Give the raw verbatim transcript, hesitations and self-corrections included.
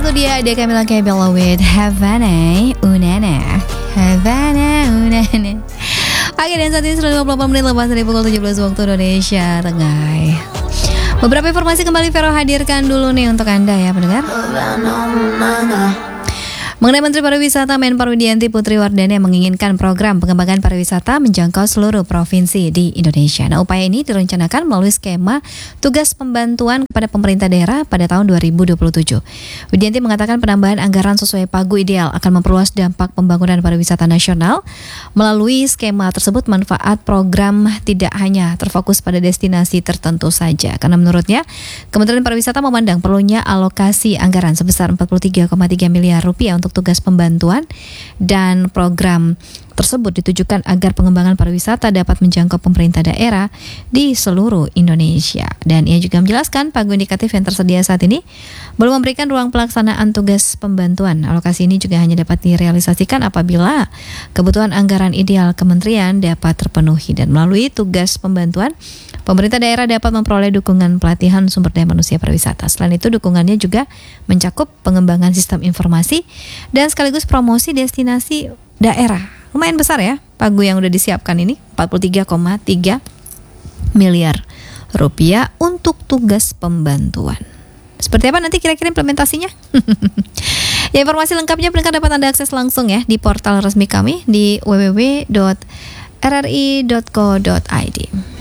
Itu dia ada Camila Cabello with Havana Unana. Havana Unana. Oke, dan saat ini sudah lima puluh delapan menit lepas dari pukul tujuh belas waktu Indonesia Tengah. Beberapa informasi kembali Vero hadirkan dulu nih untuk Anda ya pendengar. Mengenai Menteri Pariwisata Menpar Widianti Putri Wardani yang menginginkan program pengembangan pariwisata menjangkau seluruh provinsi di Indonesia. Nah, upaya ini direncanakan melalui skema tugas pembantuan kepada pemerintah daerah pada tahun dua ribu dua puluh tujuh. Widianti mengatakan penambahan anggaran sesuai pagu ideal akan memperluas dampak pembangunan pariwisata nasional. Melalui skema tersebut, manfaat program tidak hanya terfokus pada destinasi tertentu saja. Karena menurutnya, Kementerian Pariwisata memandang perlunya alokasi anggaran sebesar empat puluh tiga koma tiga miliar rupiah untuk tugas pembantuan, dan program tersebut ditujukan agar pengembangan pariwisata dapat menjangkau pemerintah daerah di seluruh Indonesia. Dan ia juga menjelaskan pagu indikatif yang tersedia saat ini belum memberikan ruang pelaksanaan tugas pembantuan. Alokasi ini juga hanya dapat direalisasikan apabila kebutuhan anggaran ideal kementerian dapat terpenuhi, dan melalui tugas pembantuan pemerintah daerah dapat memperoleh dukungan pelatihan sumber daya manusia pariwisata. Selain itu, dukungannya juga mencakup pengembangan sistem informasi dan sekaligus promosi destinasi daerah. Lumayan besar ya pagu yang udah disiapkan ini, empat puluh tiga koma tiga miliar rupiah untuk tugas pembantuan. Seperti apa nanti kira-kira implementasinya? Ya, informasi lengkapnya pendengar dapat Anda akses langsung ya di portal resmi kami di w w w dot r r i dot co dot i d.